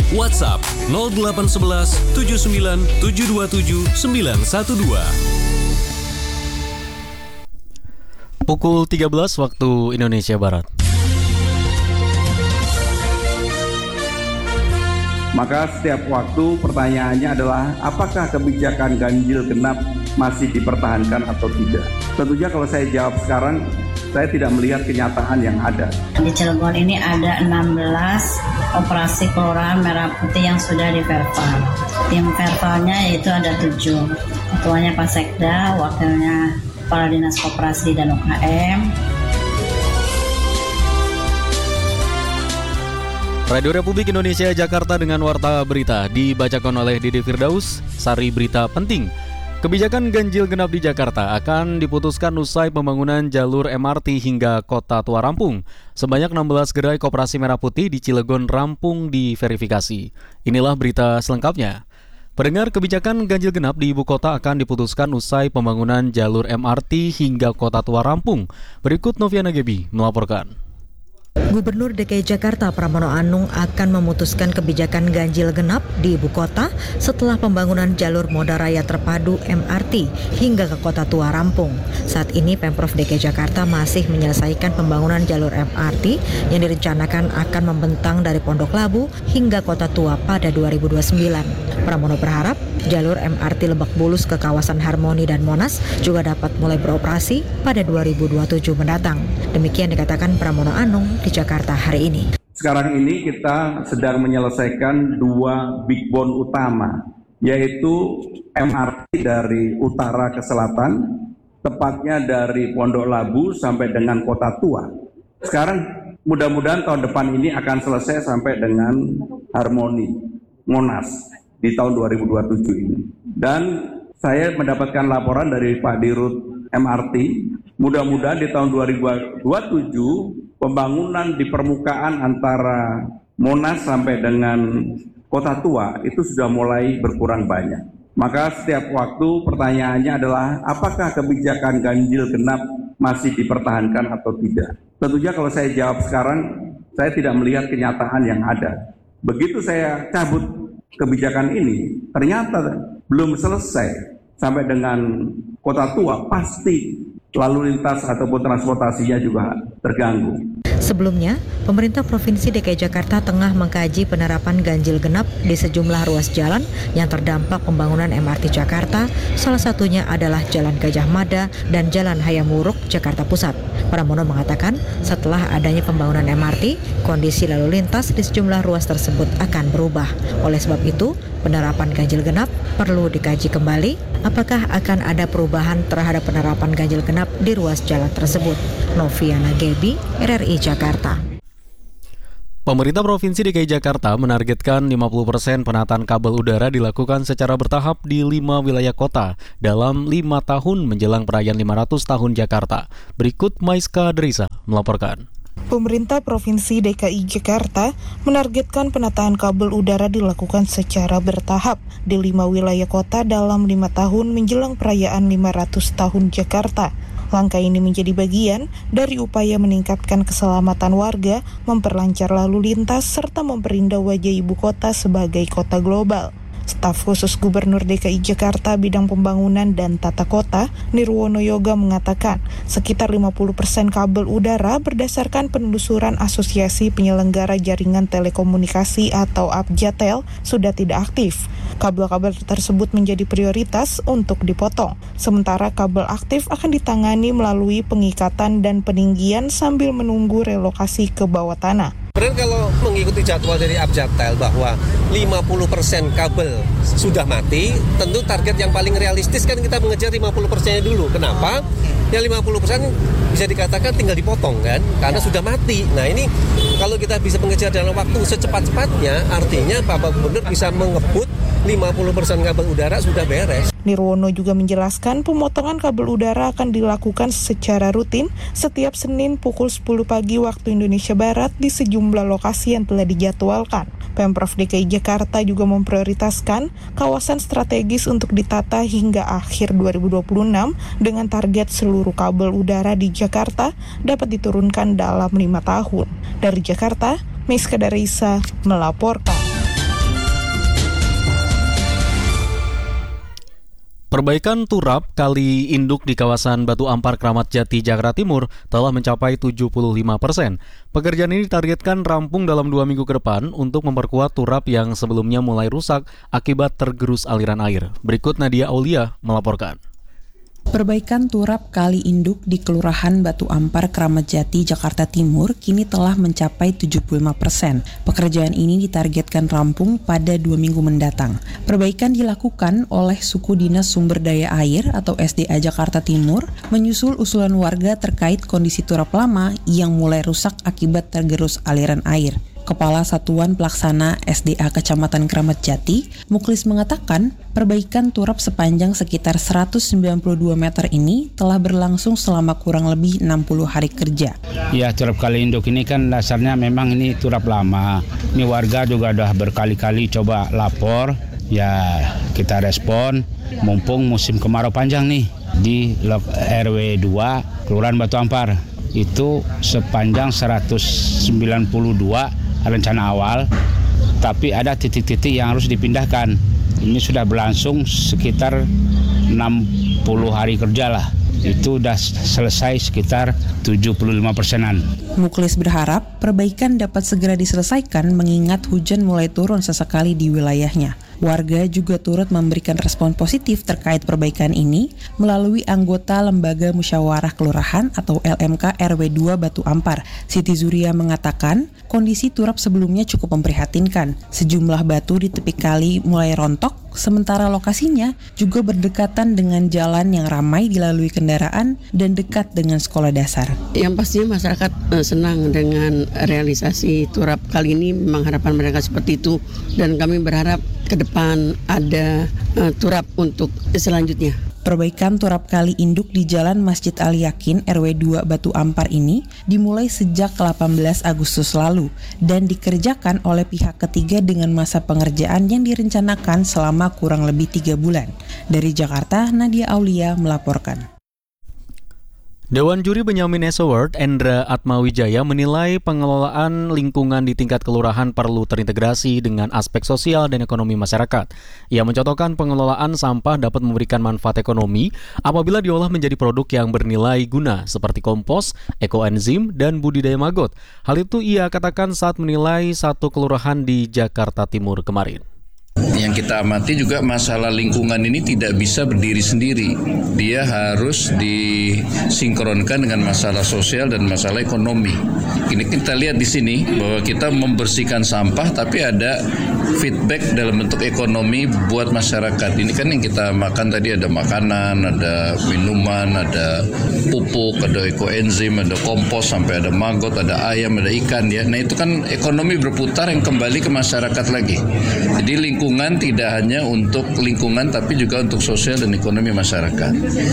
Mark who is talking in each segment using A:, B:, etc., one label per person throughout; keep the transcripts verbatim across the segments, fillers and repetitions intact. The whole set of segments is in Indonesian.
A: WhatsApp nol delapan satu satu tujuh sembilan tujuh dua tujuh sembilan satu dua.
B: Pukul tiga belas waktu Indonesia Barat.
C: Maka setiap waktu pertanyaannya adalah apakah kebijakan ganjil genap masih dipertahankan atau tidak. Tentunya kalau saya jawab sekarang, saya tidak melihat kenyataan yang ada.
D: Di Cilegon ini ada enam belas operasi kelurahan merah putih yang sudah diverval. Tim vervalnya yaitu ada tujuh. Ketuanya Pak Sekda, wakilnya Kepala Dinas Koperasi dan U K M.
B: Radio Republik Indonesia Jakarta dengan Warta Berita dibacakan oleh Dede Firdaus. Sari berita penting. Kebijakan ganjil genap di Jakarta akan diputuskan usai pembangunan jalur M R T hingga Kota Tua rampung. Sebanyak enam belas gerai koperasi merah putih di Cilegon rampung diverifikasi. Inilah berita selengkapnya. Pendengar, kebijakan ganjil genap di ibu kota akan diputuskan usai pembangunan jalur M R T hingga Kota Tua rampung. Berikut Noviana Gebi melaporkan.
E: Gubernur D K I Jakarta Pramono Anung akan memutuskan kebijakan ganjil genap di ibu kota setelah pembangunan jalur moda raya terpadu M R T hingga ke Kota Tua rampung. Saat ini Pemprov D K I Jakarta masih menyelesaikan pembangunan jalur M R T yang direncanakan akan membentang dari Pondok Labu hingga Kota Tua pada dua ribu dua puluh sembilan. Pramono berharap jalur M R T Lebak Bulus ke kawasan Harmoni dan Monas juga dapat mulai beroperasi pada dua ribu dua puluh tujuh mendatang. Demikian dikatakan Pramono Anung di Jakarta hari ini.
C: Sekarang ini kita sedang menyelesaikan dua big bond utama, yaitu M R T dari utara ke selatan, tepatnya dari Pondok Labu sampai dengan Kota Tua. Sekarang mudah-mudahan tahun depan ini akan selesai sampai dengan Harmoni, Monas di tahun dua ribu dua puluh tujuh ini. Dan saya mendapatkan laporan dari Pak Dirut M R T, mudah-mudahan di tahun dua ribu dua puluh tujuh pembangunan di permukaan antara Monas sampai dengan Kota Tua itu sudah mulai berkurang banyak. Maka setiap waktu pertanyaannya adalah apakah kebijakan ganjil genap masih dipertahankan atau tidak. Tentunya kalau saya jawab sekarang, saya tidak melihat kenyataan yang ada. Begitu saya cabut kebijakan ini, ternyata belum selesai sampai dengan Kota Tua, pasti lalu lintas ataupun transportasinya juga terganggu.
E: Sebelumnya, pemerintah Provinsi D K I Jakarta tengah mengkaji penerapan ganjil genap di sejumlah ruas jalan yang terdampak pembangunan M R T Jakarta, salah satunya adalah Jalan Gajah Mada dan Jalan Hayam Wuruk, Jakarta Pusat. Pramono mengatakan setelah adanya pembangunan M R T, kondisi lalu lintas di sejumlah ruas tersebut akan berubah. Oleh sebab itu, penerapan ganjil genap perlu dikaji kembali apakah akan ada perubahan terhadap penerapan ganjil genap di ruas jalan tersebut. Noviana Gebi, R R I Jakarta.
B: Pemerintah Provinsi D K I Jakarta menargetkan lima puluh persen penataan kabel udara dilakukan secara bertahap di lima wilayah kota dalam lima tahun menjelang perayaan lima ratus tahun Jakarta. Berikut Maiska Drisa melaporkan.
F: Pemerintah Provinsi D K I Jakarta menargetkan penataan kabel udara dilakukan secara bertahap di lima wilayah kota dalam lima tahun menjelang perayaan lima ratus tahun Jakarta. Langkah ini menjadi bagian dari upaya meningkatkan keselamatan warga, memperlancar lalu lintas, serta memperindah wajah ibu kota sebagai kota global. Staf khusus Gubernur D K I Jakarta bidang pembangunan dan tata kota, Nirwono Yoga mengatakan sekitar lima puluh persen kabel udara berdasarkan penelusuran Asosiasi Penyelenggara Jaringan Telekomunikasi atau Abjatel sudah tidak aktif. Kabel-kabel tersebut menjadi prioritas untuk dipotong. Sementara kabel aktif akan ditangani melalui pengikatan dan peninggian sambil menunggu relokasi ke bawah tanah.
G: Sebenarnya kalau mengikuti jadwal dari Abjatel bahwa lima puluh persen kabel sudah mati, tentu target yang paling realistis kan kita mengejar lima puluh persennya dulu. Kenapa? Ya lima puluh persen bisa dikatakan tinggal dipotong kan, karena sudah mati. Nah ini kalau kita bisa mengejar dalam waktu secepat-cepatnya, artinya Bapak Gubernur bisa mengebut lima puluh persen kabel udara sudah beres.
F: Nirwono juga menjelaskan pemotongan kabel udara akan dilakukan secara rutin setiap Senin pukul sepuluh pagi waktu Indonesia Barat di sejumlah lokasi yang telah dijadwalkan. Pemprov D K I Jakarta juga memprioritaskan kawasan strategis untuk ditata hingga akhir dua ribu dua puluh enam dengan target seluruh kabel udara di Jakarta dapat diturunkan dalam lima tahun. Dari Jakarta, Maiska Darisa melaporkan.
B: Perbaikan turap kali induk di kawasan Batu Ampar, Kramat Jati, Jakarta Timur telah mencapai tujuh puluh lima persen. Pekerjaan ini ditargetkan rampung dalam dua minggu ke depan untuk memperkuat turap yang sebelumnya mulai rusak akibat tergerus aliran air. Berikut Nadia Aulia melaporkan.
H: Perbaikan turap kali induk di Kelurahan Batu Ampar, Kramat Jati, Jakarta Timur kini telah mencapai tujuh puluh lima persen. Pekerjaan ini ditargetkan rampung pada dua minggu mendatang. Perbaikan dilakukan oleh Suku Dinas Sumber Daya Air atau S D A Jakarta Timur menyusul usulan warga terkait kondisi turap lama yang mulai rusak akibat tergerus aliran air. Kepala Satuan Pelaksana S D A Kecamatan Kramat Jati, Muklis mengatakan perbaikan turap sepanjang sekitar seratus sembilan puluh dua meter ini telah berlangsung selama kurang lebih enam puluh hari kerja.
I: Ya, turap kali induk ini kan dasarnya memang ini turap lama. Ini warga juga sudah berkali-kali coba lapor, ya kita respon, mumpung musim kemarau panjang nih di R W dua Kelurahan Batu Ampar. Itu sepanjang seratus sembilan puluh dua rencana awal, tapi ada titik-titik yang harus dipindahkan. Ini sudah berlangsung sekitar enam puluh hari kerja lah. Itu sudah selesai sekitar tujuh puluh lima persenan.
H: Muklis berharap perbaikan dapat segera diselesaikan mengingat hujan mulai turun sesekali di wilayahnya. Warga juga turut memberikan respon positif terkait perbaikan ini melalui anggota Lembaga Musyawarah Kelurahan atau L M K R W dua Batu Ampar. Siti Zuria mengatakan kondisi turap sebelumnya cukup memprihatinkan. Sejumlah batu di tepi kali mulai rontok, sementara lokasinya juga berdekatan dengan jalan yang ramai dilalui kendaraan dan dekat dengan sekolah dasar.
J: Yang pastinya masyarakat eh, senang dengan realisasi turap kali ini, memang harapan mereka seperti itu, dan kami berharap ke depan ada uh, turap untuk selanjutnya.
H: Perbaikan turap kali induk di Jalan Masjid Ali Yakin R W dua Batu Ampar ini dimulai sejak delapan belas Agustus lalu dan dikerjakan oleh pihak ketiga dengan masa pengerjaan yang direncanakan selama kurang lebih tiga bulan. Dari Jakarta, Nadia Aulia melaporkan.
B: Dewan Juri Benyamin S. Award Endra Atmawijaya menilai pengelolaan lingkungan di tingkat kelurahan perlu terintegrasi dengan aspek sosial dan ekonomi masyarakat. Ia mencontohkan pengelolaan sampah dapat memberikan manfaat ekonomi apabila diolah menjadi produk yang bernilai guna seperti kompos, ekoenzim, dan budidaya maggot. Hal itu ia katakan saat menilai satu kelurahan di Jakarta Timur kemarin.
K: Yang kita amati juga masalah lingkungan ini tidak bisa berdiri sendiri. Dia harus disinkronkan dengan masalah sosial dan masalah ekonomi. Ini kita lihat di sini bahwa kita membersihkan sampah tapi ada feedback dalam bentuk ekonomi buat masyarakat. Ini kan yang kita makan tadi, ada makanan, ada minuman, ada pupuk, ada ekoenzim, ada kompos, sampai ada maggot, ada ayam, ada ikan ya. Nah itu kan ekonomi berputar yang kembali ke masyarakat lagi. Jadi lingkungan tidak hanya untuk lingkungan tapi juga untuk sosial dan ekonomi masyarakat.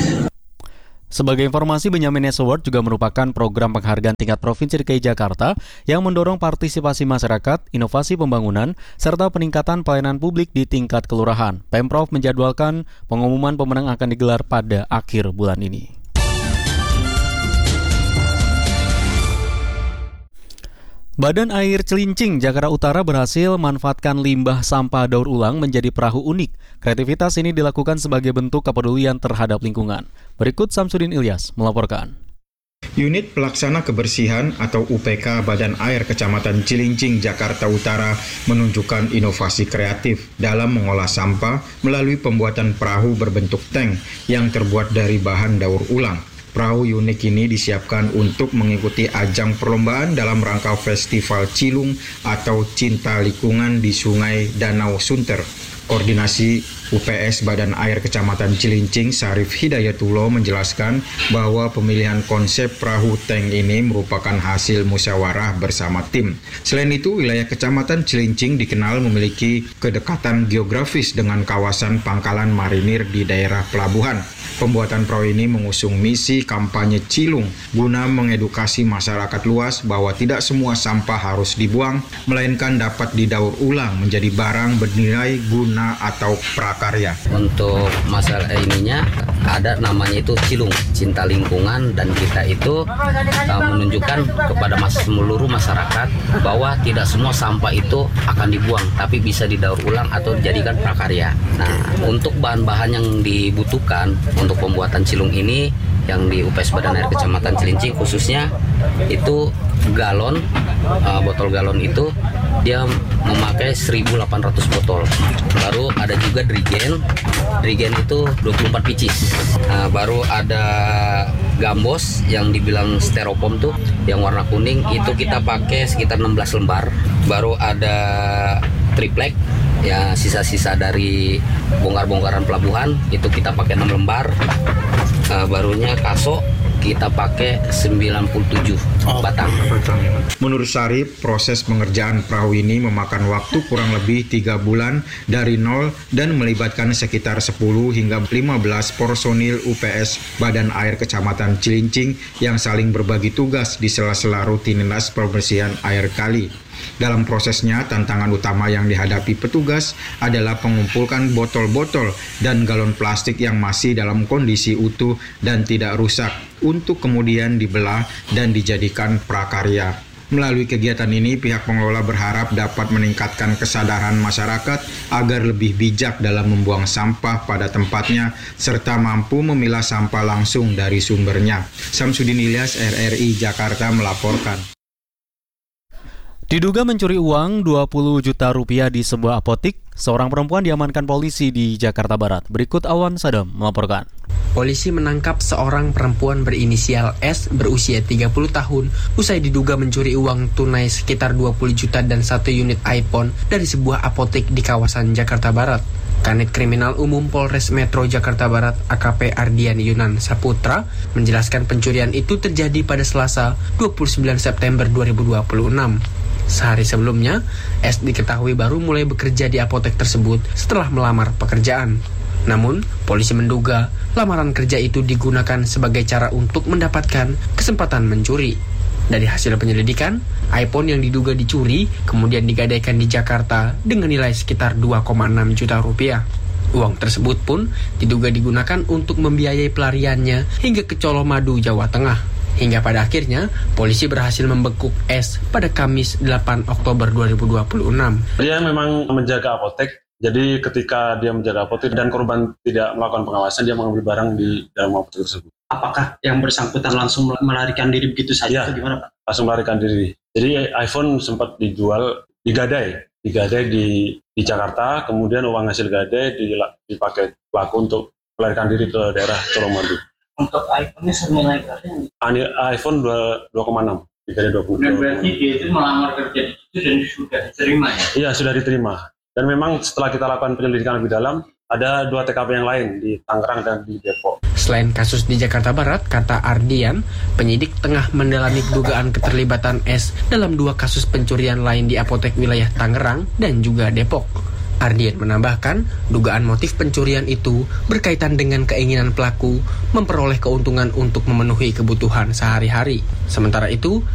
B: Sebagai informasi, Benyamin S. Award juga merupakan program penghargaan tingkat Provinsi D K I Jakarta yang mendorong partisipasi masyarakat, inovasi pembangunan, serta peningkatan pelayanan publik di tingkat kelurahan. Pemprov menjadwalkan pengumuman pemenang akan digelar pada akhir bulan ini. Badan Air Cilincing Jakarta Utara berhasil memanfaatkan limbah sampah daur ulang menjadi perahu unik. Kreativitas ini dilakukan sebagai bentuk kepedulian terhadap lingkungan. Berikut Samsudin Ilyas melaporkan.
L: Unit Pelaksana Kebersihan atau U P K Badan Air Kecamatan Cilincing, Jakarta Utara menunjukkan inovasi kreatif dalam mengolah sampah melalui pembuatan perahu berbentuk tank yang terbuat dari bahan daur ulang. Perahu unik ini disiapkan untuk mengikuti ajang perlombaan dalam rangka Festival Cilung atau Cinta Lingkungan di Sungai Danau Sunter. Koordinasi U P S Badan Air Kecamatan Cilincing, Sarif Hidayatullah, menjelaskan bahwa pemilihan konsep perahu tank ini merupakan hasil musyawarah bersama tim. Selain itu, wilayah Kecamatan Cilincing dikenal memiliki kedekatan geografis dengan kawasan pangkalan marinir di daerah pelabuhan. Pembuatan perahu ini mengusung misi kampanye Cilung guna mengedukasi masyarakat luas bahwa tidak semua sampah harus dibuang, melainkan dapat didaur ulang menjadi barang bernilai guna guna atau prakarya.
M: Untuk masalah ininya ada namanya itu Cilung, cinta lingkungan, dan kita itu uh, menunjukkan kepada mas, seluruh masyarakat bahwa tidak semua sampah itu akan dibuang, tapi bisa didaur ulang atau dijadikan prakarya. Nah, untuk bahan-bahan yang dibutuhkan untuk pembuatan Cilung ini yang di U P S Badan Air Kecamatan Cilincing khususnya itu galon, uh, botol galon itu dia memakai seribu delapan ratus botol. Baru ada juga drigen, drigen itu dua puluh empat pieces. Nah, baru ada gambos yang dibilang styrofoam tuh yang warna kuning itu kita pakai sekitar enam belas lembar. Baru ada triplek, ya sisa-sisa dari bongkar-bongkaran pelabuhan itu kita pakai enam lembar. Uh, barunya kaso kita pakai sembilan puluh tujuh batang.
L: Menurut Sarip, proses pengerjaan perahu ini memakan waktu kurang lebih tiga bulan dari nol dan melibatkan sekitar sepuluh hingga lima belas personil U P S Badan Air Kecamatan Cilincing yang saling berbagi tugas di sela-sela rutinitas pembersihan air kali. Dalam prosesnya, tantangan utama yang dihadapi petugas adalah mengumpulkan botol-botol dan galon plastik yang masih dalam kondisi utuh dan tidak rusak untuk kemudian dibelah dan dijadikan prakarya. Melalui kegiatan ini, pihak pengelola berharap dapat meningkatkan kesadaran masyarakat agar lebih bijak dalam membuang sampah pada tempatnya serta mampu memilah sampah langsung dari sumbernya. Samsudin Ilyas, R R I Jakarta melaporkan.
B: Diduga mencuri uang dua puluh juta rupiah di sebuah apotik, seorang perempuan diamankan polisi di Jakarta Barat. Berikut Awan Sadam melaporkan.
N: Polisi menangkap seorang perempuan berinisial S berusia tiga puluh tahun usai diduga mencuri uang tunai sekitar dua puluh juta dan satu unit iPhone dari sebuah apotik di kawasan Jakarta Barat. Kanit Kriminal Umum Polres Metro Jakarta Barat A K P Ardian Yunan Saputra menjelaskan pencurian itu terjadi pada Selasa dua puluh sembilan September dua ribu dua puluh enam. Sehari sebelumnya, S diketahui baru mulai bekerja di apotek tersebut setelah melamar pekerjaan. Namun, polisi menduga lamaran kerja itu digunakan sebagai cara untuk mendapatkan kesempatan mencuri. Dari hasil penyelidikan, iPhone yang diduga dicuri kemudian digadaikan di Jakarta dengan nilai sekitar dua koma enam juta rupiah. Uang tersebut pun diduga digunakan untuk membiayai pelariannya hingga ke Colomadu, Jawa Tengah. Hingga pada akhirnya, polisi berhasil membekuk S pada Kamis delapan Oktober dua ribu dua puluh enam.
O: Dia memang menjaga apotek, jadi ketika dia menjaga apotek dan korban tidak melakukan pengawasan, dia mengambil barang di dalam apotek tersebut.
P: Apakah yang bersangkutan langsung melarikan diri begitu saja?
O: Ya,
P: atau gimana, Pak?
O: Langsung melarikan diri. Jadi iPhone sempat dijual, digadai, digadai di, di Jakarta, kemudian uang hasil gadai dipakai pelaku untuk melarikan diri ke daerah Colomadu.
P: Untuk iPhone-nya senilai berapa?
O: iPhone dua koma enam.
P: Dan berarti dia itu melamar kerja di situ dan sudah diterima ya?
O: Iya, sudah diterima. Dan memang setelah kita lakukan penyelidikan lebih dalam, ada dua T K P yang lain di Tangerang dan di Depok.
N: Selain kasus di Jakarta Barat, kata Ardian, penyidik tengah mendalami dugaan keterlibatan S dalam dua kasus pencurian lain di apotek wilayah Tangerang dan juga Depok. Ardian menambahkan, dugaan motif pencurian itu berkaitan dengan keinginan pelaku memperoleh keuntungan untuk memenuhi kebutuhan sehari-hari. Sementara itu,